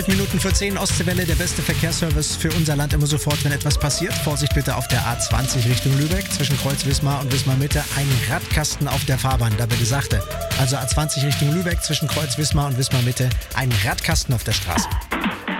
Minuten vor 10 Ostseewelle, der beste Verkehrsservice für unser Land immer sofort, wenn etwas passiert. Vorsicht bitte auf der A20 Richtung Lübeck, zwischen Kreuz Wismar und Wismar Mitte, ein Radkasten auf der Fahrbahn, da bitte sachte. Also A20 Richtung Lübeck, zwischen Kreuz Wismar und Wismar Mitte, ein Radkasten auf der Straße.